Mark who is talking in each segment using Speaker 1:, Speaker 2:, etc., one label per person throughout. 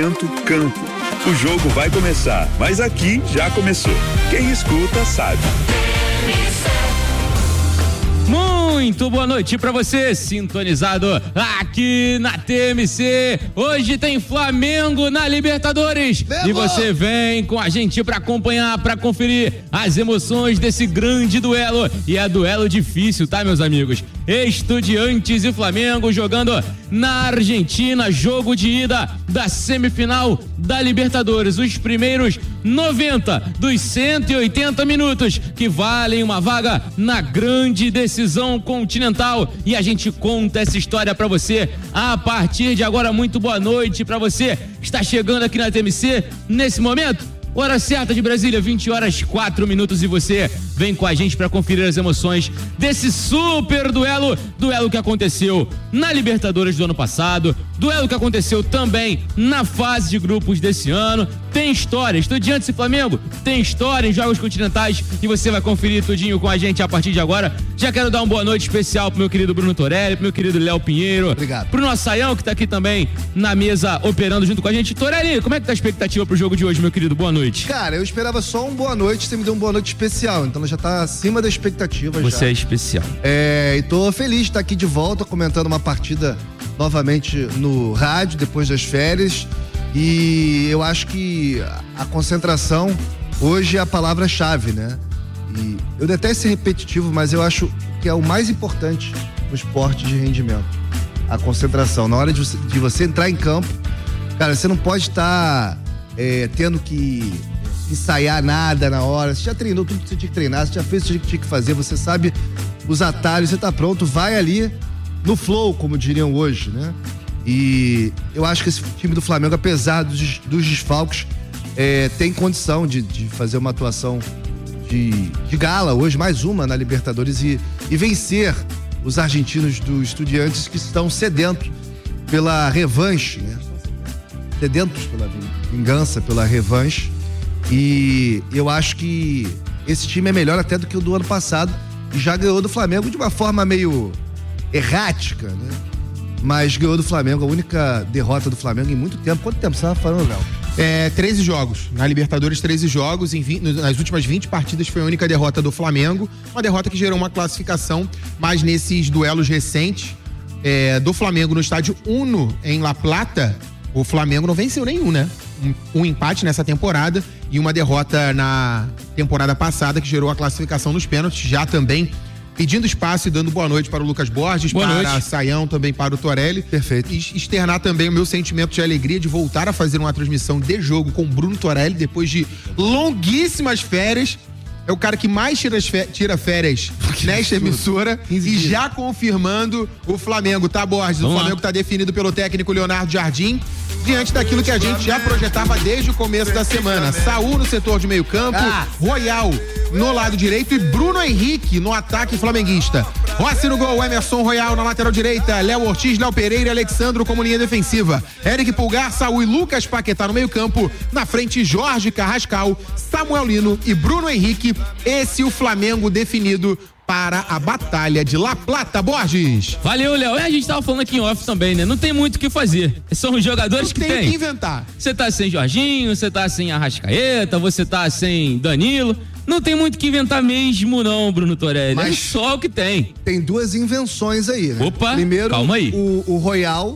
Speaker 1: Vento, campo. O jogo vai começar, mas aqui já começou. Quem escuta sabe.
Speaker 2: Muito boa noite pra você, sintonizado aqui na TMC. Hoje tem Flamengo na Libertadores. E você vem com a gente pra acompanhar, pra conferir as emoções desse grande duelo. E é duelo difícil, tá, meus amigos? Estudiantes e Flamengo jogando na Argentina, jogo de ida da semifinal da Libertadores. Os primeiros 90 dos 180 minutos que valem uma vaga na grande decisão continental. E a gente conta essa história pra você a partir de agora. Muito boa noite pra você que está chegando aqui na TMC nesse momento. Hora certa de Brasília, 20h04, e você vem com a gente para conferir as emoções desse super duelo que aconteceu na Libertadores do ano passado, duelo que aconteceu também na fase de grupos desse ano. Tem história, Estudiantes e Flamengo tem história em jogos continentais e você vai conferir tudinho com a gente a partir de agora. Já quero dar uma boa noite especial pro meu querido Bruno Torelli, pro meu querido Léo Pinheiro.
Speaker 3: Obrigado.
Speaker 2: Pro nosso Saião, que tá aqui também na mesa operando junto com a gente. Torelli, como é que tá a expectativa pro jogo de hoje, meu querido? Boa noite.
Speaker 3: Cara, eu esperava só um boa noite, você me deu um boa noite especial, então já tá acima da expectativa.
Speaker 2: Você é especial.
Speaker 3: E tô feliz de estar aqui de volta, comentando uma partida novamente no rádio, depois das férias, e eu acho que a concentração hoje é a palavra-chave, né? E eu detesto ser repetitivo, mas eu acho que é o mais importante no esporte de rendimento, a concentração. Na hora de você entrar em campo, cara, você não pode estar tendo que ensaiar nada na hora. Você já treinou tudo que você tinha que treinar, você já fez o que tinha que fazer, você sabe os atalhos, você tá pronto, vai ali no flow, como diriam hoje, né? E eu acho que esse time do Flamengo, apesar dos desfalques, tem condição de fazer uma atuação de gala hoje, mais uma na Libertadores, e vencer os argentinos do Estudiantes, que estão sedentos pela revanche, né? Sedentos pela vingança, pela revanche. E eu acho que esse time é melhor até do que o do ano passado, e já ganhou do Flamengo de uma forma meio errática, né? Mas ganhou do Flamengo, a única derrota do Flamengo em muito tempo. Quanto tempo você estava falando, Léo?
Speaker 4: 13 jogos. Na Libertadores, 13 jogos. Nas últimas 20 partidas foi a única derrota do Flamengo. Uma derrota que gerou uma classificação, mas nesses duelos recentes do Flamengo no estádio Uno, em La Plata, o Flamengo não venceu nenhum, né? Um empate nessa temporada e uma derrota na temporada passada, que gerou a classificação nos pênaltis, já também pedindo espaço e dando boa noite para o Lucas Borges, para a Saião, também para o Torelli.
Speaker 3: Perfeito.
Speaker 4: E externar também o meu sentimento de alegria de voltar a fazer uma transmissão de jogo com o Bruno Torelli, depois de longuíssimas férias. É o cara que mais tira férias nesta emissora, e já confirmando o Flamengo, tá, Borges? O Flamengo tá definido pelo técnico Leonardo Jardim, diante daquilo que a gente já projetava desde o começo da semana. Saúl no setor de meio campo, Royal no lado direito e Bruno Henrique no ataque flamenguista. Rossi no gol, Emerson Royal na lateral direita, Léo Ortiz, Léo Pereira e Alexandro como linha defensiva. Eric Pulgar, Saúl e Lucas Paquetá no meio campo. Na frente, Jorge Carrascal, Samuel Lino e Bruno Henrique. Esse o Flamengo definido para a batalha de La Plata, Borges.
Speaker 2: Valeu, Léo. A gente tava falando aqui em off também, né? Não tem muito o que fazer. São os jogadores que tem.
Speaker 4: Não tem o que inventar.
Speaker 2: Você tá sem Jorginho, você tá sem Arrascaeta, você tá sem Danilo. Não tem muito o que inventar mesmo não, Bruno Torelli.
Speaker 3: Mas
Speaker 2: é só o que tem.
Speaker 3: Tem duas invenções aí, né?
Speaker 2: Opa,
Speaker 3: primeiro,
Speaker 2: calma aí.
Speaker 3: O Royal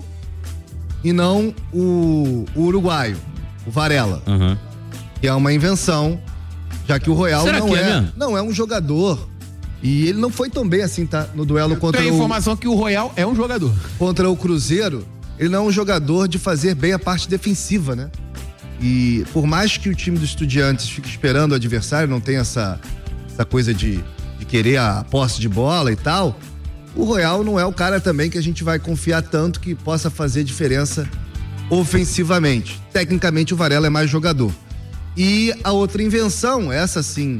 Speaker 3: e não o uruguaio, o Varela.
Speaker 2: Uhum.
Speaker 3: Que é uma invenção, já que o Royal não é um jogador. E ele não foi tão bem assim, tá? No duelo contra
Speaker 4: Tem a informação que o Royal é um jogador.
Speaker 3: Contra o Cruzeiro, ele não é um jogador de fazer bem a parte defensiva, né? E por mais que o time dos Estudiantes fique esperando o adversário, não tem essa coisa de querer a posse de bola e tal, o Royal não é o cara também que a gente vai confiar tanto que possa fazer diferença ofensivamente. Tecnicamente o Varela é mais jogador. E a outra invenção, essa sim,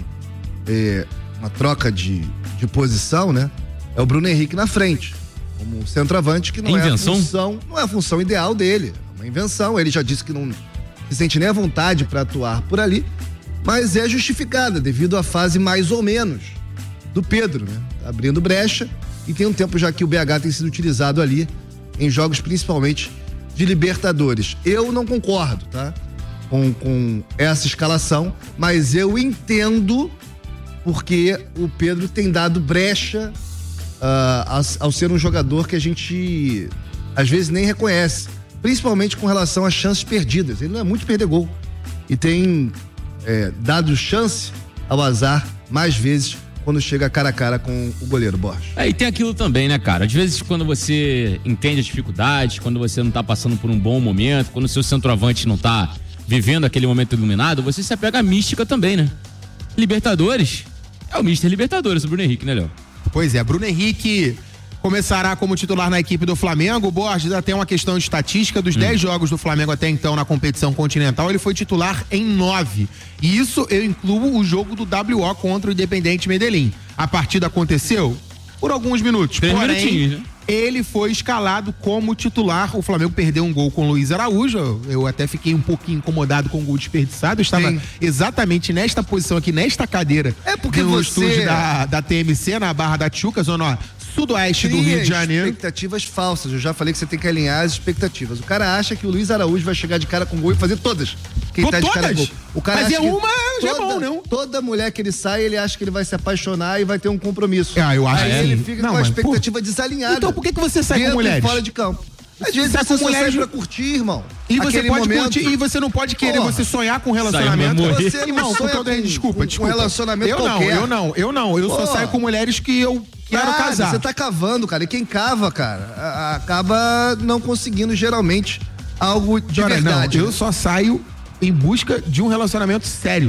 Speaker 3: uma troca de posição, né? É o Bruno Henrique na frente, como centroavante, que não é a função ideal dele. É uma invenção, ele já disse que não se sente nem à vontade para atuar por ali, mas é justificada devido à fase mais ou menos do Pedro, né? Tá abrindo brecha e tem um tempo já que o BH tem sido utilizado ali em jogos principalmente de Libertadores. Eu não concordo, tá? Com essa escalação, mas eu entendo porque o Pedro tem dado brecha ao ser um jogador que a gente às vezes nem reconhece, principalmente com relação às chances perdidas. Ele não é muito perder gol e tem dado chance ao azar mais vezes quando chega cara a cara com o goleiro Borges.
Speaker 2: E tem aquilo também, né, cara? Às vezes quando você entende as dificuldades, quando você não tá passando por um bom momento, quando o seu centroavante não tá vivendo aquele momento iluminado, você se apega à mística também, né? Libertadores é o Mister Libertadores, o Bruno Henrique, né, Léo?
Speaker 4: Pois é, Bruno Henrique começará como titular na equipe do Flamengo. O Borges até uma questão de estatística, dos 10 jogos do Flamengo até então na competição continental, ele foi titular em 9. E isso eu incluo o jogo do WO contra o Independente Medellín. A partida aconteceu por alguns minutos,
Speaker 2: 3
Speaker 4: porém,
Speaker 2: minutinhos, né?
Speaker 4: Ele foi escalado como titular. O Flamengo perdeu um gol com o Luiz Araújo. Eu até fiquei um pouquinho incomodado com o gol desperdiçado. Eu estava exatamente nesta posição aqui, nesta cadeira.
Speaker 3: Porque
Speaker 4: no
Speaker 3: você
Speaker 4: estúdio da TMC, na Barra da Tijuca, zona sudoeste do Rio de Janeiro.
Speaker 3: Expectativas falsas. Eu já falei que você tem que alinhar as expectativas. O cara acha que o Luiz Araújo vai chegar de cara com gol e fazer todas. Quem tá de cara com gol. O cara
Speaker 4: mas
Speaker 3: acha
Speaker 4: uma já é bom, não?
Speaker 3: Toda mulher que ele sai, ele acha que ele vai se apaixonar e vai ter um compromisso.
Speaker 4: Eu acho
Speaker 3: que ele fica com a expectativa desalinhada.
Speaker 4: Então por que você sai com mulheres?
Speaker 3: Fora de campo. Às vezes você só sai pra curtir, irmão.
Speaker 4: E você pode curtir, e você não pode querer você sonhar com um relacionamento.
Speaker 3: Você não sonha
Speaker 4: desculpa.
Speaker 3: Um relacionamento qualquer.
Speaker 4: Eu não. Eu só saio com mulheres que eu quero casar.
Speaker 3: Você tá cavando, cara. E quem cava, cara, acaba não conseguindo geralmente algo de verdade.
Speaker 4: Não, eu só saio em busca de um relacionamento sério.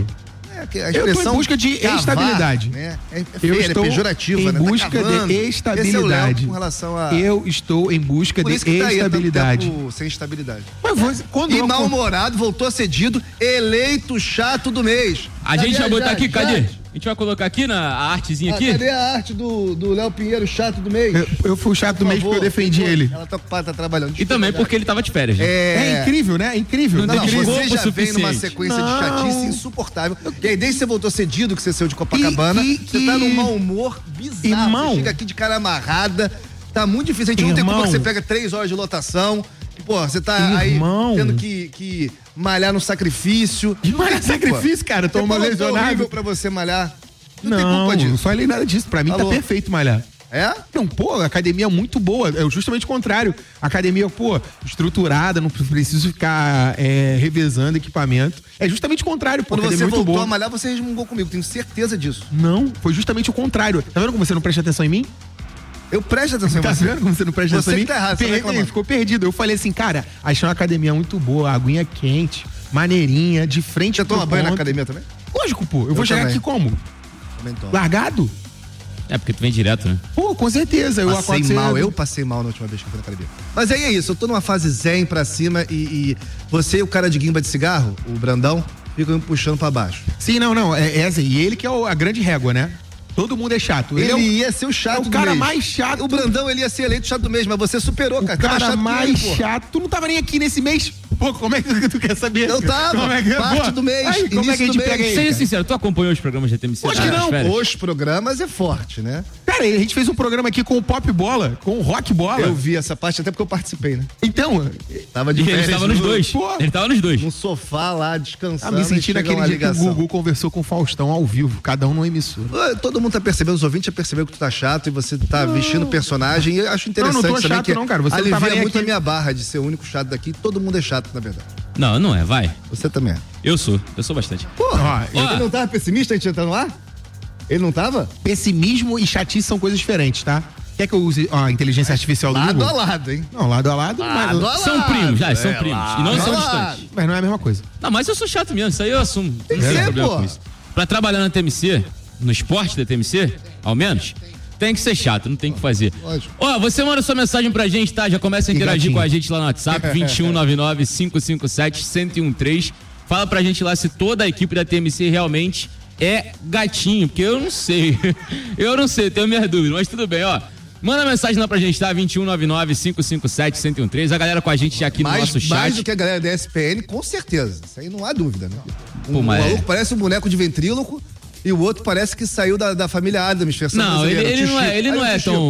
Speaker 4: Eu estou em busca de cavar, estabilidade.
Speaker 3: Né? Eu estou pejorativa,
Speaker 4: em
Speaker 3: né?
Speaker 4: busca de estabilidade.
Speaker 3: Com relação a...
Speaker 4: Eu estou em busca de estabilidade.
Speaker 3: Sem estabilidade.
Speaker 4: Mas
Speaker 3: e mal-humorado, voltou cedido, eleito chato do mês.
Speaker 2: A gente vai botar aqui, cadê? A gente vai colocar aqui na artezinha aqui?
Speaker 3: Cadê a arte do Léo Pinheiro, chato do mês?
Speaker 4: Eu fui o chato do mês porque eu defendi ele.
Speaker 3: Ela tá ocupada, tá trabalhando.
Speaker 2: E também porque ele tava de férias.
Speaker 4: É incrível, né? É incrível.
Speaker 3: Não, você já vem numa sequência de chatice insuportável. E aí, desde que você voltou cedido, que você saiu de Copacabana, você tá num mau humor bizarro. Você chega aqui de cara amarrada. Tá muito difícil. A gente não tem culpa que você pega 3 horas de lotação. Pô, você tá aí tendo que malhar no sacrifício.
Speaker 4: Malhar sacrifício, cara? Tô uma lesionado.
Speaker 3: É horrível pra você malhar.
Speaker 4: Não tem culpa disso. Não falei nada disso. Pra mim tá perfeito malhar.
Speaker 3: É?
Speaker 4: Não, a academia é muito boa. É justamente o contrário. A academia, estruturada, não preciso ficar revezando equipamento. É justamente o contrário,
Speaker 3: Quando você voltou a malhar, você resmungou comigo. Tenho certeza disso.
Speaker 4: Não, foi justamente o contrário. Tá vendo como você não presta atenção em mim?
Speaker 3: Eu presto atenção em você.
Speaker 4: Tá vendo como você não presta atenção em mim?
Speaker 3: Você tá errado, você
Speaker 4: ficou perdido. Eu falei assim, cara, achei uma academia muito boa, aguinha quente, maneirinha, de frente.
Speaker 3: Você toma banho na academia também?
Speaker 4: Lógico, pô. Eu vou chegar aqui como?
Speaker 3: Também tomo.
Speaker 4: Largado?
Speaker 2: É, porque tu vem direto, né?
Speaker 4: Pô, com certeza. Eu
Speaker 3: passei mal na última vez que eu fui na academia. Mas aí é isso, eu tô numa fase zen pra cima e você e o cara de guimba de cigarro, o Brandão, ficam me puxando pra baixo.
Speaker 4: Sim, não. É assim. E ele que é a grande régua, né? Todo mundo é chato.
Speaker 3: Ele ia ser o chato do mês.
Speaker 4: O cara mais chato.
Speaker 3: O Brandão, ele ia ser eleito chato do mês, mas você superou, cara.
Speaker 4: O cara mais chato. Tu não tava nem aqui nesse mês. Pô, como é que tu quer saber?
Speaker 3: Eu tava. Parte do mês.
Speaker 4: Aí, como é que a gente pega ele?
Speaker 2: Seja sincero, tu acompanhou os programas da TMC?
Speaker 3: Acho que não. Os programas é forte, né?
Speaker 4: Cara, a gente fez um programa aqui com o Pop Bola, com o Rock Bola.
Speaker 3: Eu vi essa parte até porque eu participei, né?
Speaker 4: Então,
Speaker 3: tava de férias.
Speaker 2: Ele tava nos dois. Ele tava nos dois.
Speaker 3: No sofá lá, descansando.
Speaker 4: Me senti naquele dia que o Gugu conversou com o Faustão ao vivo, cada um numa emissora.
Speaker 3: Todo mundo tá percebendo, os ouvintes já perceberam que tu tá chato e você tá vestindo personagem. E eu acho interessante
Speaker 4: não tô
Speaker 3: também
Speaker 4: chato,
Speaker 3: que
Speaker 4: não, cara. Você
Speaker 3: alivia
Speaker 4: não
Speaker 3: muito a minha barra de ser o único chato daqui. Todo mundo é chato, na verdade.
Speaker 2: Não é, vai.
Speaker 3: Você também é.
Speaker 2: Eu sou bastante.
Speaker 3: Porra, ele não tava pessimista antes de entrar no ar? Ele não tava?
Speaker 4: Pessimismo e chatice são coisas diferentes, tá? Quer que eu use a inteligência artificial do Google?
Speaker 3: Lado a lado, hein?
Speaker 4: Não, lado a lado.
Speaker 2: São primos, são primos. E não são distantes.
Speaker 4: Mas não é a mesma coisa.
Speaker 2: Não, mas eu sou chato mesmo, isso aí eu assumo.
Speaker 3: Tem que ser, pô.
Speaker 2: Pra trabalhar na TMC, no esporte da TMC, ao menos, tem que ser chato, não tem que fazer. Ó, você manda sua mensagem pra gente, tá? Já começa a interagir com a gente lá no WhatsApp, 2199-557-1013. Fala pra gente lá se toda a equipe da TMC realmente é gatinho, porque eu não sei. Eu não sei, tenho minhas dúvidas, mas tudo bem, ó. Manda mensagem lá pra gente, tá? 2199-557-1013. A galera com a gente aqui no nosso chat.
Speaker 3: Mais do que a galera da SPN, com certeza. Isso aí não há dúvida, né?
Speaker 2: Pô,
Speaker 3: o maluco parece um boneco de ventríloco E o outro parece que saiu da família Adams, versão
Speaker 2: Não,
Speaker 3: brasileira.
Speaker 2: ele não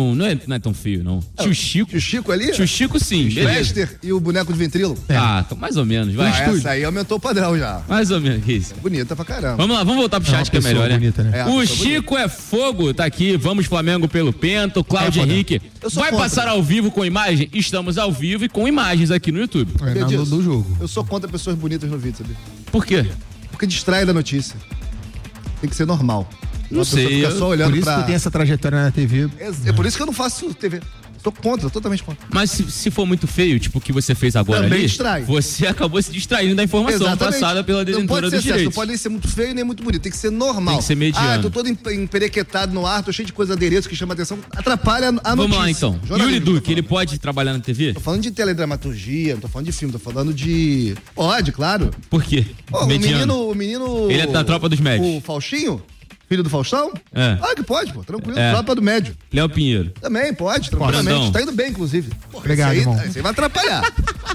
Speaker 2: é tão feio, não. Tio Chico.
Speaker 3: Tio Chico ali?
Speaker 2: Tio Chico, sim.
Speaker 3: Lester e o boneco de ventrilo?
Speaker 2: Mais ou menos, vai.
Speaker 3: Essa aí aumentou o padrão já.
Speaker 2: Mais ou menos, isso.
Speaker 3: Bonita pra caramba.
Speaker 2: Vamos lá, vamos voltar pro chat que é melhor,
Speaker 4: bonita,
Speaker 2: né? O Chico é fogo, tá aqui. Vamos Flamengo pelo Penta. O Cláudio Henrique. Vai passar ao vivo com imagem? Estamos ao vivo e com imagens aqui no YouTube.
Speaker 4: Do jogo.
Speaker 3: Eu sou contra pessoas bonitas no vídeo, sabia?
Speaker 2: Por quê?
Speaker 3: Porque distrai da notícia. Tem que ser normal.
Speaker 2: Não sei.
Speaker 3: Fica só olhando
Speaker 4: por isso que tem essa trajetória na TV.
Speaker 3: É por isso que eu não faço TV. Sou contra, totalmente contra.
Speaker 2: Mas se for muito feio, tipo o que você fez agora
Speaker 3: também
Speaker 2: ali,
Speaker 3: distrai.
Speaker 2: Você acabou se distraindo da informação passada pela detentora dos direitos.
Speaker 3: Não pode nem ser muito feio nem muito bonito, tem que ser normal.
Speaker 2: Tem que ser mediano.
Speaker 3: Tô todo emperequetado no ar, tô cheio de coisa adereço que chama atenção, atrapalha a notícia.
Speaker 2: Vamos lá então. Yuri Duque, ele pode trabalhar na TV?
Speaker 3: Tô falando de teledramaturgia, não tô falando de filme, tô falando de... Pode, claro.
Speaker 2: Por quê?
Speaker 3: O menino...
Speaker 2: Ele é da tropa dos médios.
Speaker 3: O Faustinho? Filho do Faustão?
Speaker 2: É.
Speaker 3: Ah, que pode, pô. Tranquilo. Tropa do médio.
Speaker 2: Léo Pinheiro.
Speaker 3: Também pode, tranquilamente.
Speaker 2: Brandão.
Speaker 3: Tá indo bem, inclusive. Porra,
Speaker 4: obrigado, irmão.
Speaker 3: Isso aí vai atrapalhar.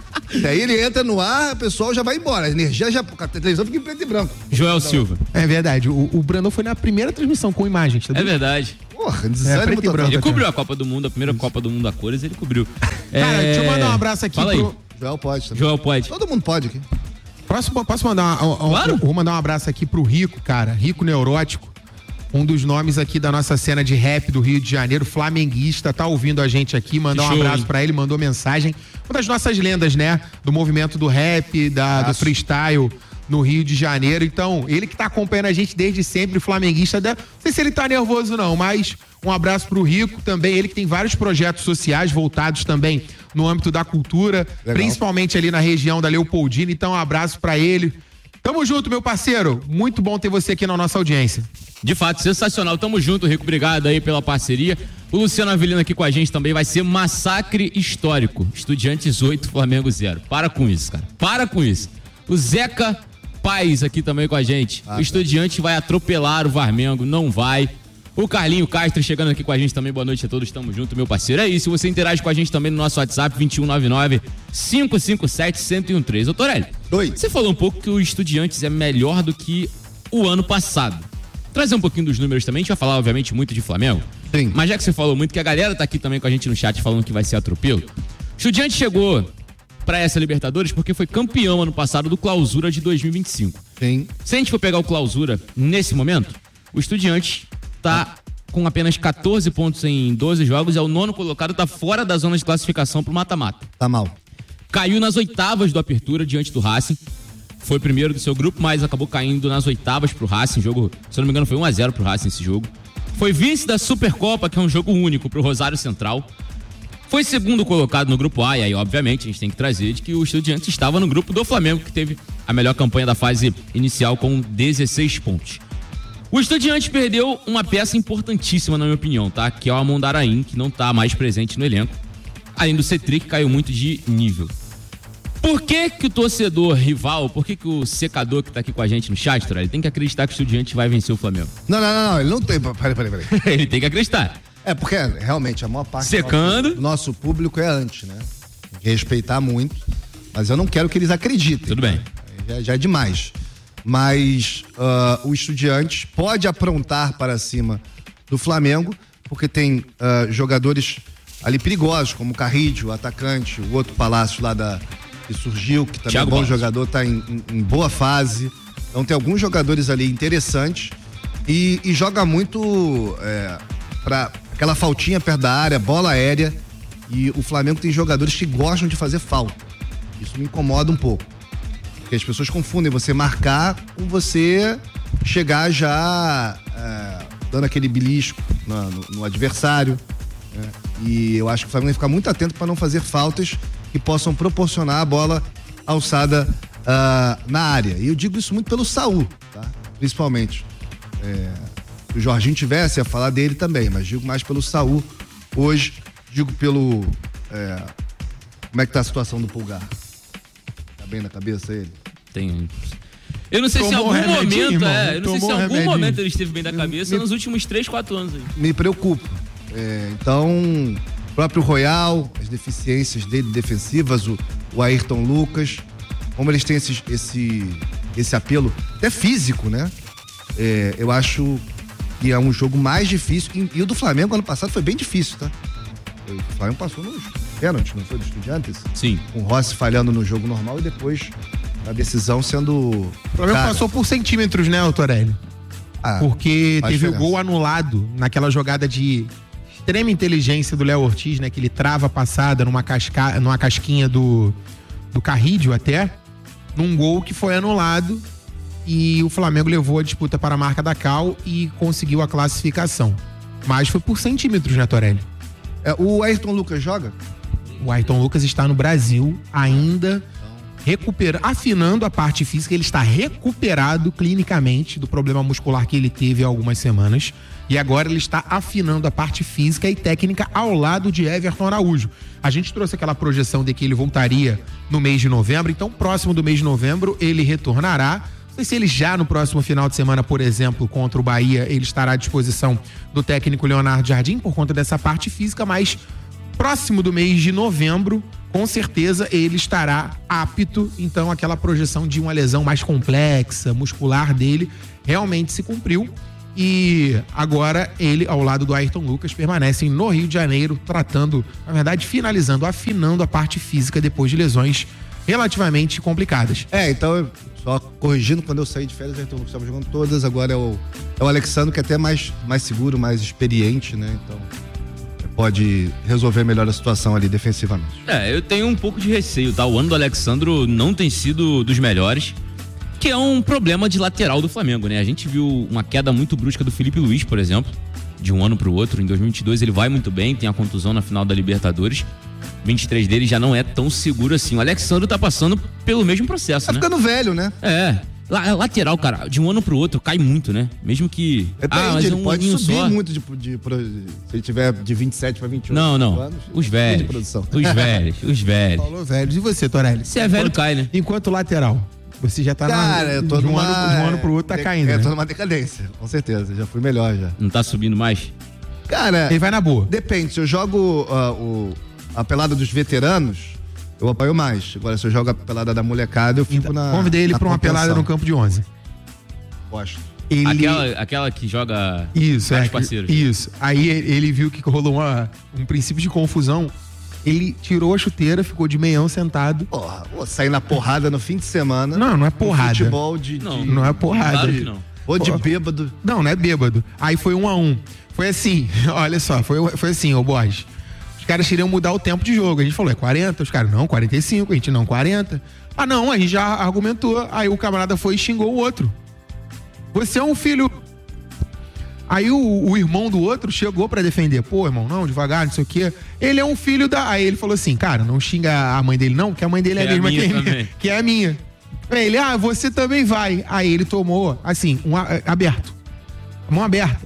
Speaker 3: Daí ele entra no ar, o pessoal já vai embora. A energia já... A televisão fica em preto e branco.
Speaker 2: Joel Silva.
Speaker 4: É verdade. O Brandão foi na primeira transmissão com imagens. Tá?
Speaker 2: É verdade.
Speaker 3: Porra, desânimo total.
Speaker 2: Ele cobriu a Copa do Mundo, a primeira Copa do Mundo a cores, ele cobriu.
Speaker 4: Cara, deixa eu mandar um abraço aqui
Speaker 2: Fala aí.
Speaker 3: Joel pode também.
Speaker 2: Joel pode.
Speaker 3: Todo mundo pode aqui.
Speaker 4: Posso mandar
Speaker 2: Claro.
Speaker 4: Vou mandar um abraço aqui pro Rico, cara. Rico Neurótico. Um dos nomes aqui da nossa cena de rap do Rio de Janeiro, flamenguista, tá ouvindo a gente aqui, mandar um abraço pra ele, mandou mensagem. Uma das nossas lendas, né? Do movimento do rap, do freestyle no Rio de Janeiro. Então, ele que tá acompanhando a gente desde sempre, flamenguista. Não sei se ele tá nervoso não, mas um abraço pro Rico também, ele que tem vários projetos sociais voltados também no âmbito da cultura, principalmente ali na região da Leopoldina. Então, um abraço pra ele. Tamo junto, meu parceiro. Muito bom ter você aqui na nossa audiência.
Speaker 2: De fato, sensacional. Tamo junto, Rico. Obrigado aí pela parceria. O Luciano Avelino aqui com a gente também. Vai ser massacre histórico. Estudiantes 8, Flamengo 0. Para com isso, cara. Para com isso. O Zeca Paz aqui também com a gente. O Estudiante vai atropelar o Varmengo. Não vai. O Carlinho Castro chegando aqui com a gente também. Boa noite a todos. Tamo junto, meu parceiro. É isso. Você interage com a gente também no nosso WhatsApp 2199-557-1013. Ô, Torelli.
Speaker 3: Oi.
Speaker 2: Você falou um pouco que o Estudiantes é melhor do que o ano passado. Trazer um pouquinho dos números também, a gente vai falar, obviamente, muito de Flamengo.
Speaker 3: Sim.
Speaker 2: Mas já que você falou muito, que a galera tá aqui também com a gente no chat falando que vai ser atropelo. O Estudiante chegou pra essa Libertadores porque foi campeão ano passado do Clausura de 2025.
Speaker 3: Sim.
Speaker 2: Se a gente for pegar o Clausura nesse momento, o Estudiante tá com apenas 14 pontos em 12 jogos, é o 9º colocado, tá fora da zona de classificação pro mata-mata.
Speaker 3: Tá mal.
Speaker 2: Caiu nas oitavas do Apertura diante do Racing. Foi primeiro do seu grupo, mas acabou caindo nas oitavas pro Racing. Jogo, se eu não me engano, foi 1-0 pro Racing esse jogo. Foi vice da Supercopa, que é um jogo único pro Rosário Central. Foi segundo colocado no grupo A, e aí, obviamente, a gente tem que trazer de que o Estudiantes estava no grupo do Flamengo, que teve a melhor campanha da fase inicial com 16 pontos. O Estudiantes perdeu uma peça importantíssima, na minha opinião, tá? Que é o Amondarain, que não tá mais presente no elenco. Além do Cetri, que caiu muito de nível. Por que o torcedor rival, por que o secador que tá aqui com a gente no chat, ele tem que acreditar que o Estudiante vai vencer o Flamengo?
Speaker 3: Não, ele não tem... Peraí.
Speaker 2: Ele tem que acreditar.
Speaker 3: É, porque realmente a maior parte
Speaker 2: Secando.
Speaker 3: do nosso público é anti, né? Tem que respeitar muito, mas eu não quero que eles acreditem.
Speaker 2: Tudo bem.
Speaker 3: Já é demais. Mas o Estudiantes pode aprontar para cima do Flamengo, porque tem jogadores ali perigosos, como o Carrillo, o atacante, o outro Palácio lá que surgiu, que também
Speaker 2: Thiago
Speaker 3: é bom
Speaker 2: Palácio.
Speaker 3: jogador, tá em boa fase. Então tem alguns jogadores ali interessantes e joga muito para aquela faltinha perto da área, bola aérea, e o Flamengo tem jogadores que gostam de fazer falta. Isso me incomoda um pouco. Porque as pessoas confundem você marcar com você chegar já dando aquele belisco no adversário. Né? E eu acho que o Flamengo tem que ficar muito atento para não fazer faltas que possam proporcionar a bola alçada na área. E eu digo isso muito pelo Saul, tá? Principalmente. Se o Jorginho tivesse, ia falar dele também, mas digo mais pelo Saul. Hoje, digo pelo... como é que tá a situação do Pulgar? Tá bem na cabeça ele?
Speaker 2: Tem. Eu não sei se em algum momento, eu não sei se em algum momento ele esteve bem da cabeça nos últimos 3, 4 anos aí.
Speaker 3: Me preocupa. Então, o próprio Royal, as deficiências dele defensivas, o Ayrton Lucas, como eles têm esse apelo até físico, né? eu acho que é um jogo mais difícil. E o do Flamengo ano passado foi bem difícil, tá? O Flamengo passou nos pênaltis, não foi, do Estudiantes?
Speaker 2: Sim.
Speaker 3: Com o Rossi falhando no jogo normal e depois a decisão sendo...
Speaker 4: O Flamengo passou por centímetros, né, Torelli? Porque teve o gol anulado naquela jogada de extrema inteligência do Léo Ortiz, né? Que ele trava a passada numa casquinha do Carrídio até, num gol que foi anulado e o Flamengo levou a disputa para a marca da Cal e conseguiu a classificação. Mas foi por centímetros, né, Torelli?
Speaker 3: O Ayrton Lucas joga?
Speaker 4: O Ayrton Lucas está no Brasil ainda afinando a parte física. Ele está recuperado clinicamente do problema muscular que ele teve há algumas semanas e agora ele está afinando a parte física e técnica ao lado de Everton Araújo. A gente trouxe aquela projeção de que ele voltaria no mês de novembro, então próximo do mês de novembro ele retornará. Não sei se ele já no próximo final de semana, por exemplo, contra o Bahia, ele estará à disposição do técnico Leonardo Jardim por conta dessa parte física, mas próximo do mês de novembro, com certeza ele estará apto. Então aquela projeção de uma lesão mais complexa, muscular dele, realmente se cumpriu. E agora ele, ao lado do Ayrton Lucas, permanecem no Rio de Janeiro, tratando, na verdade, afinando a parte física depois de lesões relativamente complicadas.
Speaker 3: Então, só corrigindo, quando eu saí de férias, o Ayrton Lucas estava jogando todas, agora é o Alexandre, que é até mais seguro, mais experiente, né? Então, pode resolver melhor a situação ali defensivamente.
Speaker 2: Eu tenho um pouco de receio, tá? O ano do Alexandro não tem sido dos melhores, que é um problema de lateral do Flamengo, né? A gente viu uma queda muito brusca do Felipe Luiz, por exemplo, de um ano pro outro. Em 2022 ele vai muito bem, tem a contusão na final da Libertadores. 23 dele já não é tão seguro assim. O Alexandro tá passando pelo mesmo processo,
Speaker 3: tá, né? Tá ficando velho, né?
Speaker 2: Lateral, cara, de um ano pro outro cai muito, né? Mesmo que...
Speaker 3: mas ele pode subir só. Muito se ele tiver de 27 para 28
Speaker 2: não.
Speaker 3: anos.
Speaker 2: Os velhos. Os velhos.
Speaker 4: Falou velhos. E você, Torelli?
Speaker 2: Se é velho, cai, né?
Speaker 4: Enquanto lateral, você já tá de um ano pro outro tá caindo, né?
Speaker 3: Eu tô numa decadência, com certeza. Já fui melhor, já.
Speaker 2: Não tá subindo mais?
Speaker 3: Cara...
Speaker 4: Ele vai na boa.
Speaker 3: Depende. Se eu jogo a pelada dos veteranos, eu apoio mais. Agora, se eu jogo a pelada da molecada, eu fico na...
Speaker 4: Convidei ele pra uma pelada no campo de 11.
Speaker 3: Gosto.
Speaker 2: Aquela que joga
Speaker 4: isso,
Speaker 2: parceiros.
Speaker 4: Isso. Aí ele viu que rolou um princípio de confusão. Ele tirou a chuteira, ficou de meião sentado.
Speaker 3: Porra, vou sair na porrada no fim de semana.
Speaker 4: Não é porrada.
Speaker 3: Futebol
Speaker 4: Não é porrada.
Speaker 2: Claro que não.
Speaker 3: Ou de bêbado.
Speaker 4: Não é bêbado. Aí foi 1-1. Foi assim, olha só, foi assim, ô Borges. Os caras queriam mudar o tempo de jogo. A gente falou, 40? Os caras, não, 45. A gente, não, 40. Ah, não, a gente já argumentou. Aí o camarada foi e xingou o outro. Você é um filho... Aí o irmão do outro chegou pra defender. Pô, irmão, não, devagar, não sei o quê. Ele é um filho da... Aí ele falou assim, cara, não xinga a mãe dele não, porque a mãe dele é a mesma que é a minha. Aí ele, você também vai. Aí ele tomou, assim, aberto. A mão aberta.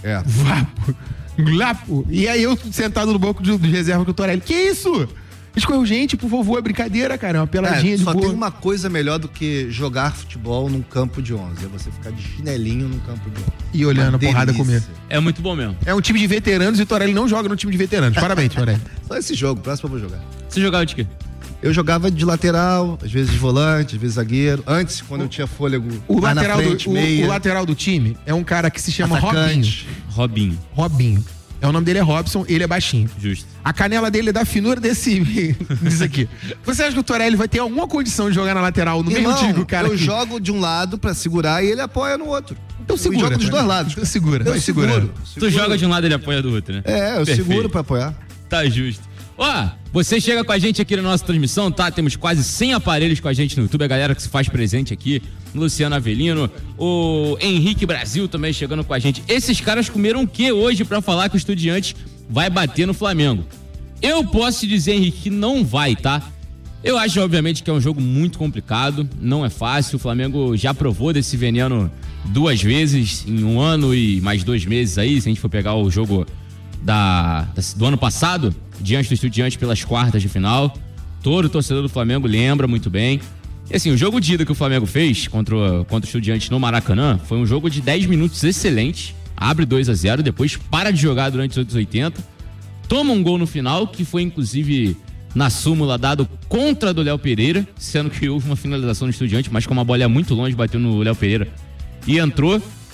Speaker 4: Glapo. E aí eu sentado no banco de reserva com o Torelli. Que isso? Escorreu gente, por favor, é brincadeira, cara. É uma peladinha de boa.
Speaker 3: Só tem uma coisa melhor do que jogar futebol num campo de 11. É você ficar de chinelinho num campo de 11.
Speaker 4: E olhando a porrada comer.
Speaker 2: É muito bom mesmo.
Speaker 4: É um time de veteranos e o Torelli não joga no time de veteranos. Parabéns, Torelli.
Speaker 3: Só esse jogo, próximo eu vou jogar.
Speaker 2: Você jogava de quê?
Speaker 3: Eu jogava de lateral, às vezes de volante, às vezes zagueiro. Antes, quando eu tinha fôlego,
Speaker 4: o lateral do time é um cara que se chama Robinho. O nome dele é Robson, ele é baixinho.
Speaker 2: Justo.
Speaker 4: A canela dele é da finura disso aqui. Você acha que o Torelli vai ter alguma condição de jogar na lateral no mesmo time que o cara?
Speaker 3: Eu jogo de um lado pra segurar e ele apoia no outro.
Speaker 4: Então segura. Eu jogo
Speaker 3: dos dois lados.
Speaker 4: Então segura.
Speaker 3: Eu seguro.
Speaker 2: Tu joga de um lado e ele apoia do outro, né?
Speaker 3: Eu seguro pra apoiar.
Speaker 2: Tá justo. Você chega com a gente aqui na nossa transmissão, tá? Temos quase 100 aparelhos com a gente no YouTube, a galera que se faz presente aqui, Luciano Avelino, o Henrique Brasil também chegando com a gente. Esses caras comeram o que hoje pra falar que o Estudiantes vai bater no Flamengo? Eu posso te dizer, Henrique, que não vai, tá? Eu acho, obviamente, que é um jogo muito complicado, não é fácil, o Flamengo já provou desse veneno 2 vezes em um ano e mais 2 meses aí, se a gente for pegar o jogo do ano passado, diante do Estudiantes pelas quartas de final. Todo torcedor do Flamengo lembra muito bem. E assim, o jogo de ida que o Flamengo fez contra o Estudiantes no Maracanã foi um jogo de 10 minutos excelente. Abre 2-0, depois para de jogar durante os outros 80. Toma um gol no final, que foi inclusive na súmula dado contra do Léo Pereira, sendo que houve uma finalização no Estudiante, mas como a bola é muito longe, bateu no Léo Pereira e entrou.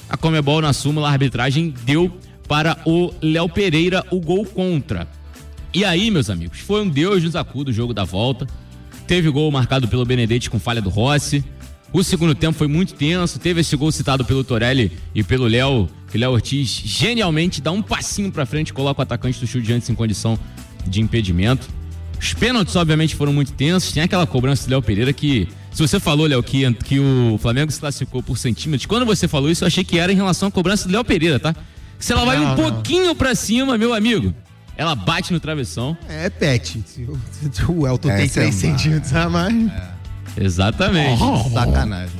Speaker 2: a Conmebol na súmula, a arbitragem deu para o Léo Pereira o gol contra. E aí, meus amigos, foi um Deus nos acuda o jogo da volta. Teve gol marcado pelo Benedetti com falha do Rossi. O segundo tempo foi muito tenso. Teve esse gol citado pelo Torelli e pelo Léo, que o Léo Ortiz genialmente dá um passinho pra frente e coloca o atacante do Estudiantes em condição de impedimento. Os pênaltis, obviamente, foram muito tensos. Tem aquela cobrança do Léo Pereira que... Se você falou, Léo, que o Flamengo se classificou por centímetros, quando você falou isso, eu achei que era em relação à cobrança do Léo Pereira, tá? Se ela vai um pouquinho pra cima, meu amigo, ela bate no travessão.
Speaker 4: É pet. O Elton tem 3 centímetros a mais.
Speaker 2: Exatamente.
Speaker 3: Sacanagem.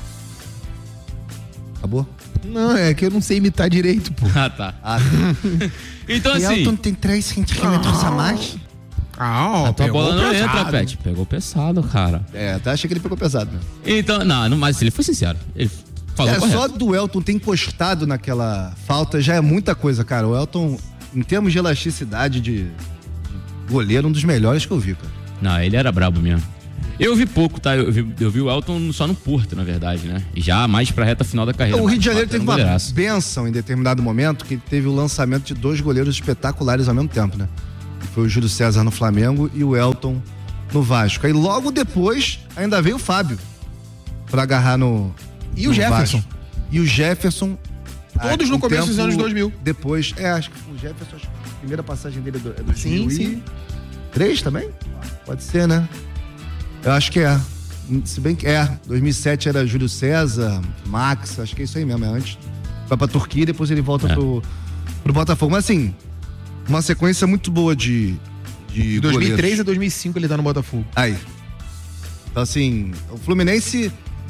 Speaker 3: Acabou?
Speaker 4: Não, é que eu não sei imitar direito, pô.
Speaker 2: Ah, tá. Então, assim...
Speaker 3: Elton tem 3 centímetros a mais?
Speaker 2: A tua bola não entra, Pet. Pegou pesado, cara.
Speaker 3: Até achei que ele pegou pesado, né?
Speaker 2: Então, não, mas ele foi sincero. Ele falou correto.
Speaker 3: Só do Elton ter encostado naquela falta já é muita coisa, cara. O Elton, em termos de elasticidade de goleiro, um dos melhores que eu vi, cara.
Speaker 2: Não, ele era brabo mesmo. Eu vi pouco, tá? Eu vi o Elton só no Porto, na verdade, né? E já mais pra reta final da carreira.
Speaker 3: O Rio de Janeiro teve uma bênção em determinado momento, que teve o lançamento de 2 goleiros espetaculares ao mesmo tempo, né? Foi o Júlio César no Flamengo e o Elton no Vasco. Aí logo depois ainda veio o Fábio pra agarrar no
Speaker 4: E o Jefferson.
Speaker 3: Vasco. E o Jefferson.
Speaker 4: Todos no começo dos anos 2000.
Speaker 3: Depois, acho que o Jefferson, a primeira passagem dele é 2003 também? Pode ser, né? Eu acho que é. Se bem que 2007 era Júlio César, Max, acho que é isso aí mesmo, é antes. Vai pra Turquia e depois ele volta pro Botafogo. Mas assim, uma sequência muito boa de
Speaker 4: 2003
Speaker 3: goleiros.
Speaker 4: a 2005 ele tá no Botafogo.
Speaker 3: Aí. Então assim, o Fluminense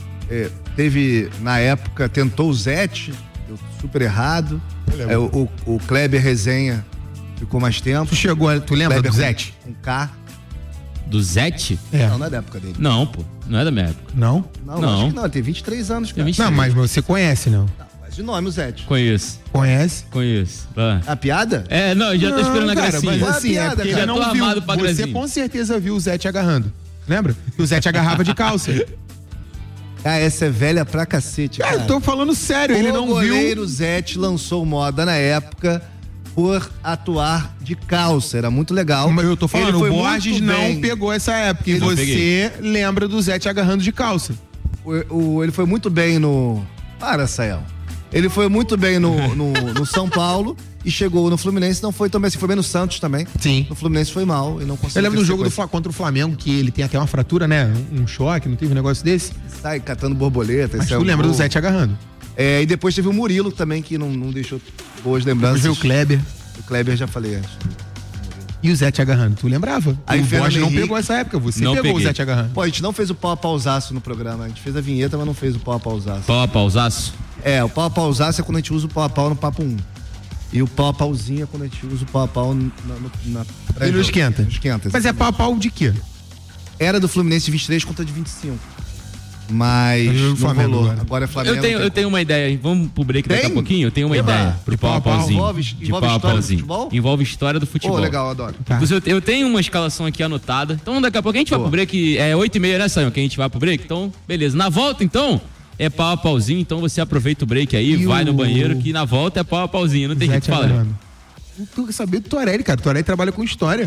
Speaker 3: teve, na época, tentou o Zete, deu super errado. O Kleber Resenha ficou mais tempo.
Speaker 4: Tu lembra do Zete?
Speaker 3: Com K.
Speaker 2: Do Zete?
Speaker 3: Não é da época dele.
Speaker 2: Não, pô. Não é da minha época.
Speaker 4: Não?
Speaker 3: Não, acho que não. Ele tem 23 anos, cara.
Speaker 4: Não, mas você conhece, não?
Speaker 3: Mas de nome, o Zete.
Speaker 2: Conheço.
Speaker 4: Conhece?
Speaker 3: A piada?
Speaker 2: Não, já tô esperando a gracinha.
Speaker 4: Mas assim,
Speaker 3: piada,
Speaker 4: porque
Speaker 3: cara.
Speaker 4: ele não viu. Você com certeza viu o Zete agarrando. Lembra? O Zete agarrava de calça.
Speaker 3: Essa é velha pra cacete, cara.
Speaker 4: Eu tô falando sério, ele não viu. O
Speaker 3: goleiro Zete lançou moda na época por atuar de calça, era muito legal.
Speaker 4: Mas eu tô falando, o Borges não pegou essa época. E você lembra do Zete agarrando de calça.
Speaker 3: Ele foi muito bem no... Para, Sael. Ele foi muito bem no São Paulo e chegou no Fluminense, não foi também assim, foi bem no Santos também.
Speaker 4: Sim.
Speaker 3: No Fluminense foi mal e não conseguiu.
Speaker 4: Eu lembro do jogo contra o Flamengo, que ele tem até uma fratura, né? Um choque, não teve um negócio desse?
Speaker 3: Sai catando borboleta.
Speaker 4: Mas tu lembra do Zete agarrando.
Speaker 3: E depois teve o Murilo também, que não deixou boas lembranças.
Speaker 4: Depois veio o Kleber.
Speaker 3: O Kleber já falei antes.
Speaker 4: E o Zete agarrando, tu lembrava?
Speaker 3: Aí
Speaker 4: o Borges não
Speaker 3: Henrique,
Speaker 4: pegou essa época, você
Speaker 2: não
Speaker 4: pegou
Speaker 2: peguei.
Speaker 4: o Zete agarrando.
Speaker 3: Pô, a gente não fez o pau a pausaço no programa. A gente fez a vinheta, mas não fez o pau a pausaço.
Speaker 2: Pau a pausaço?
Speaker 3: O pau a pausaço é quando a gente usa o pau a pau no papo 1. E o pau a pauzinho é quando a gente usa o pau a pau na
Speaker 4: E no esquenta.
Speaker 3: Esquenta.
Speaker 4: Mas é pau a pau de quê?
Speaker 3: Era do Fluminense 23 contra de 25. Mas não rolou. Agora é Flamengo.
Speaker 2: Eu tenho uma ideia, hein? Vamos pro break daqui a pouquinho? Eu tenho uma ideia pro pau a pauzinho.
Speaker 3: Envolve história do futebol?
Speaker 2: Envolve história do futebol.
Speaker 3: Legal, adoro.
Speaker 2: Tá. Eu tenho uma escalação aqui anotada. Então daqui a pouco a gente vai pro break. É 8h30, né, Sayão? Que a gente vai pro break. Então, beleza. Na volta, então, é pau a pauzinho. Então você aproveita o break aí, vai no banheiro, que na volta é pau a pauzinho. Não tem jeito de falar.
Speaker 4: Tu quer saber do Torelli, cara. O Torelli trabalha com história.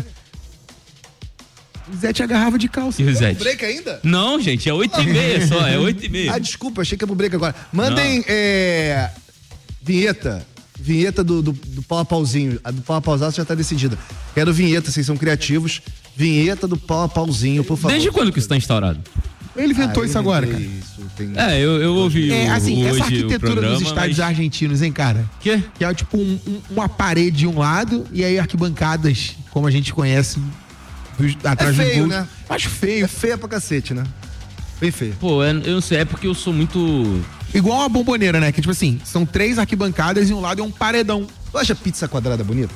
Speaker 4: O Zete agarrava de calça.
Speaker 2: E o Zete?
Speaker 3: Break ainda?
Speaker 2: Não, gente, é 8h30 só, é 8h30.
Speaker 3: Desculpa, achei que ia pro break agora. Mandem vinheta do pau a pauzinho. A do pau a pausaço já tá decidida. Quero vinheta, vocês são criativos. Vinheta do pau a pauzinho, por favor.
Speaker 2: Desde quando que isso tá instaurado?
Speaker 4: Ele inventou isso agora, cara.
Speaker 2: Eu ouvi
Speaker 4: assim,
Speaker 2: hoje
Speaker 4: essa arquitetura dos estádios argentinos, hein, cara?
Speaker 2: Que
Speaker 4: é tipo uma parede de um lado e aí arquibancadas, como a gente conhece... atrás
Speaker 3: feio,
Speaker 4: do gol.
Speaker 3: né?
Speaker 4: Acho feio.
Speaker 3: É feia pra cacete, né? Bem feio.
Speaker 2: Pô, eu não sei, é porque eu sou muito...
Speaker 4: Igual uma bomboneira, né? Que tipo assim, são 3 arquibancadas e um lado é um paredão.
Speaker 3: Tu acha pizza quadrada bonita?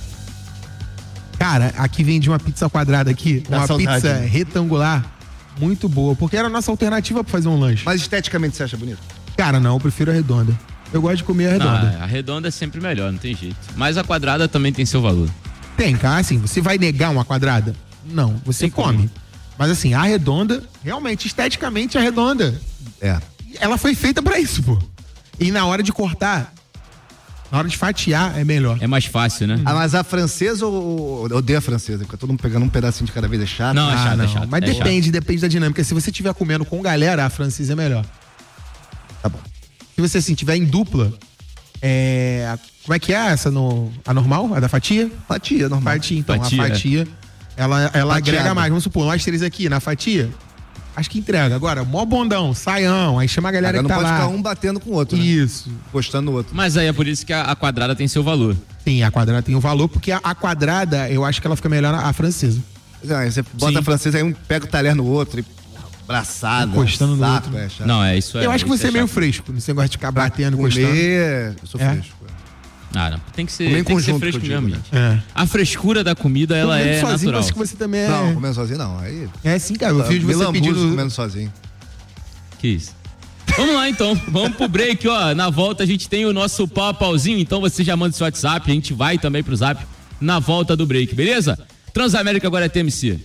Speaker 4: Cara, aqui vende uma pizza quadrada aqui, uma pizza retangular, muito boa, porque era a nossa alternativa pra fazer um lanche.
Speaker 3: Mas esteticamente você acha bonita?
Speaker 4: Cara, não, eu prefiro a redonda. Eu gosto de comer a redonda.
Speaker 2: A redonda é sempre melhor, não tem jeito. Mas a quadrada também tem seu valor.
Speaker 4: Tem, cara, assim, você vai negar uma quadrada? Não, você come. Mas assim, a redonda, realmente, esteticamente, a redonda, ela foi feita pra isso, pô. E na hora de cortar, na hora de fatiar, é melhor.
Speaker 2: É mais fácil, né?
Speaker 3: Mas a francesa ou eu odeio a francesa? Fica todo mundo pegando um pedacinho de cada vez, é chato.
Speaker 2: Não, é chato, é chato.
Speaker 4: Mas
Speaker 2: é
Speaker 4: depende da dinâmica. Se você estiver comendo com galera, a francesa é melhor.
Speaker 3: Tá bom.
Speaker 4: Se você, assim, tiver em dupla, como é que é essa a normal? A da fatia?
Speaker 3: Fatia, normal.
Speaker 4: Fatia, então.
Speaker 2: Fatia,
Speaker 4: a fatia, ela agrega mais. Vamos supor, nós três aqui na fatia, acho que entrega. Agora, mó bondão, saião, aí chama a galera que tá lá.
Speaker 3: Não pode ficar um batendo com o outro, né?
Speaker 4: Isso.
Speaker 3: Postando no outro.
Speaker 2: Mas aí é por isso que a quadrada tem seu valor.
Speaker 4: Sim, a quadrada tem um valor, porque a quadrada, eu acho que ela fica melhor a francesa.
Speaker 3: Aí você bota a francesa, aí um pega o talher no outro e abraçado.
Speaker 4: Encostando no outro.
Speaker 2: Não, isso é.
Speaker 4: Eu acho que você é meio fresco, nesse negócio de ficar batendo, encostando.
Speaker 3: Eu sou fresco.
Speaker 2: Ah, não. Tem que ser fresco mesmo, gente. A frescura da comida, ela é
Speaker 4: sozinho,
Speaker 2: natural.
Speaker 4: Acho que você também
Speaker 3: Não, comendo sozinho não. Aí...
Speaker 4: É sim, cara. Eu fiz você pedindo...
Speaker 3: comendo sozinho.
Speaker 2: Que isso. Vamos lá, então. Vamos pro break, ó. Na volta a gente tem o nosso pau a pauzinho, então você já manda seu WhatsApp, a gente vai também pro Zap na volta do break, beleza? Transamérica agora é TMC.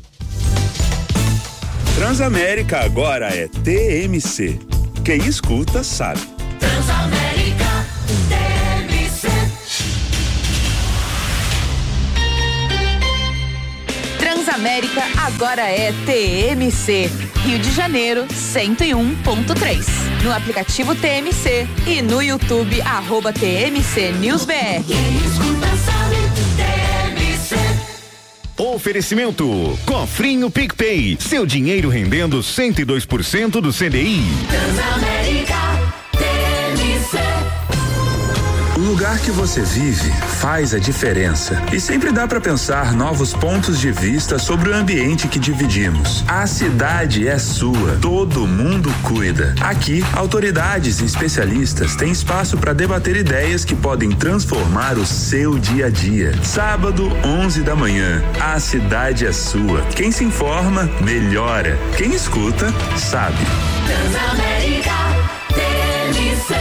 Speaker 1: Transamérica agora é TMC. Quem escuta sabe.
Speaker 5: Transamérica TMC. Transamérica agora é TMC. Rio de Janeiro 101.3. No aplicativo TMC e no YouTube @TMC NewsBR. Quem escuta sabe, TMC.
Speaker 6: Oferecimento Cofrinho PicPay, seu dinheiro rendendo 102% do CDI.
Speaker 5: Transamérica TMC.
Speaker 1: O lugar que você vive faz a diferença. E sempre dá para pensar novos pontos de vista sobre o ambiente que dividimos. A cidade é sua, todo mundo cuida. Aqui, autoridades e especialistas têm espaço para debater ideias que podem transformar o seu dia a dia. Sábado, 11 da manhã. A cidade é sua. Quem se informa, melhora. Quem escuta, sabe.
Speaker 5: Transamérica TMC.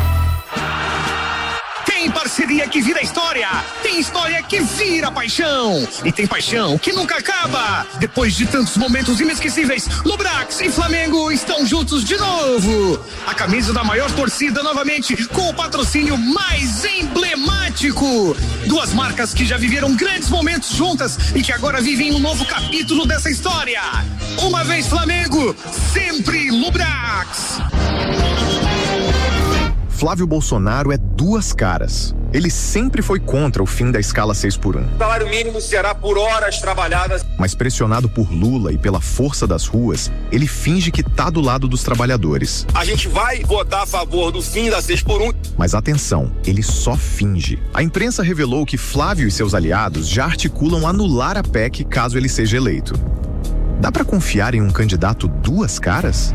Speaker 7: Tem parceria que vira história, tem história que vira paixão e tem paixão que nunca acaba. Depois de tantos momentos inesquecíveis, Lubrax e Flamengo estão juntos de novo. A camisa da maior torcida novamente com o patrocínio mais emblemático. Duas marcas que já viveram grandes momentos juntas e que agora vivem um novo capítulo dessa história. Uma vez Flamengo, sempre Lubrax.
Speaker 8: Flávio Bolsonaro é duas caras. Ele sempre foi contra o fim da escala 6x1.
Speaker 9: O salário mínimo será por horas trabalhadas.
Speaker 8: Mas pressionado por Lula e pela força das ruas, ele finge que tá do lado dos trabalhadores.
Speaker 9: A gente vai votar a favor do fim da 6x1.
Speaker 8: Mas atenção, ele só finge. A imprensa revelou que Flávio e seus aliados já articulam anular a PEC caso ele seja eleito. Dá pra confiar em um candidato duas caras?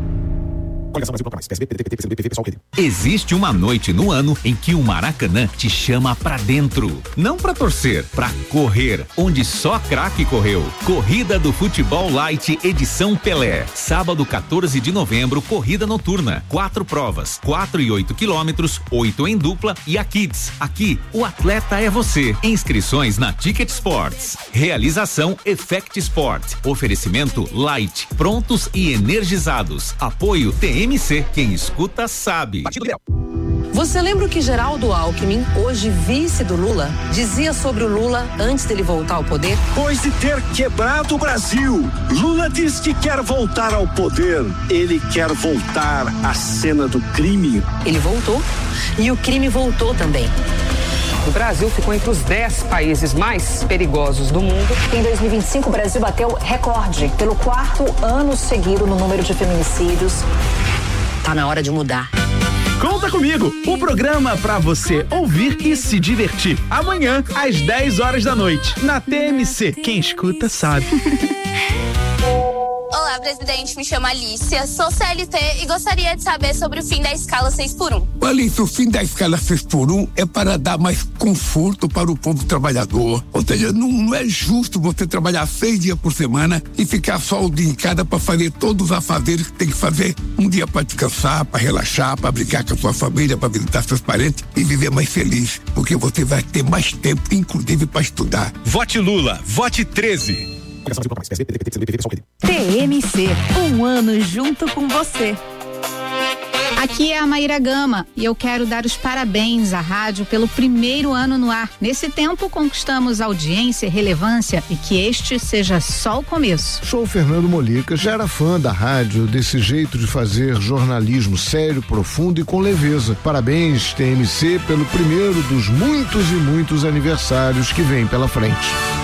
Speaker 10: Existe uma noite no ano em que o Maracanã te chama pra dentro. Não pra torcer, pra correr, onde só craque correu. Corrida do Futebol Light edição Pelé. Sábado 14 de novembro, corrida noturna. 4 provas, 4 e 8 quilômetros, 8 em dupla e a Kids. Aqui, o atleta é você. Inscrições na Ticket Sports. Realização Effect Sport. Oferecimento Light. Prontos e energizados. Apoio TMC. Quem escuta sabe.
Speaker 11: Você lembra o que Geraldo Alckmin, hoje vice do Lula, dizia sobre o Lula antes dele voltar ao poder?
Speaker 12: Depois de ter quebrado o Brasil, Lula diz que quer voltar ao poder. Ele quer voltar à cena do crime.
Speaker 11: Ele voltou e o crime voltou também.
Speaker 13: O Brasil ficou entre os 10 países mais perigosos do mundo.
Speaker 14: Em 2025, o Brasil bateu recorde pelo 4º ano seguido no número de feminicídios.
Speaker 11: Tá na hora de mudar.
Speaker 15: Conta comigo, o programa pra você ouvir e se divertir. Amanhã, às 10 horas da noite, na TMC. Quem escuta sabe.
Speaker 16: Olá, presidente, me chamo Alicia, sou CLT e gostaria de saber sobre o fim da escala 6x1.
Speaker 17: Alicia, o fim da escala 6x1 é para dar mais conforto para o povo trabalhador. Ou seja, não é justo você trabalhar 6 dias por semana e ficar só o dia em casa para fazer todos os afazeres que tem que fazer. Um dia para descansar, para relaxar, para brincar com a sua família, para visitar seus parentes e viver mais feliz, porque você vai ter mais tempo, inclusive para estudar.
Speaker 6: Vote Lula, vote 13.
Speaker 5: TMC, um ano junto com você.
Speaker 18: Aqui é a Maíra Gama e eu quero dar os parabéns à rádio pelo primeiro ano no ar. Nesse tempo conquistamos audiência e relevância e que este seja só o começo.
Speaker 19: Sou o Fernando Molica, já era fã da rádio, desse jeito de fazer jornalismo sério, profundo e com leveza. Parabéns, TMC, pelo primeiro dos muitos e muitos aniversários que vem pela frente.